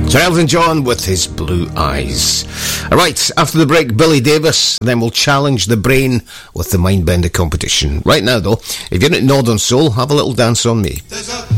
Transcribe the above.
Elton John with his blue eyes. Alright, after the break, Billy Davis, then we'll challenge the brain with the Mindbender competition. Right now though, if you're in Northern Soul, have a little dance on me. There's a